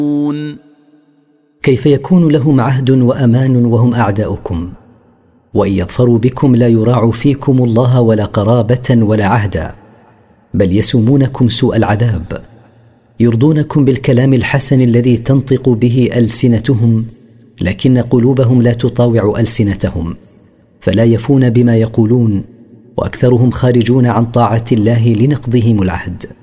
كيف يكون لهم عهد وأمان وهم أعداؤكم؟ وإن يظفروا بكم لا يراعوا فيكم الله ولا قرابة ولا عهدا، بل يسومونكم سوء العذاب، يرضونكم بالكلام الحسن الذي تنطق به ألسنتهم، لكن قلوبهم لا تطاوع ألسنتهم، فلا يفون بما يقولون، وأكثرهم خارجون عن طاعة الله لنقضهم العهد.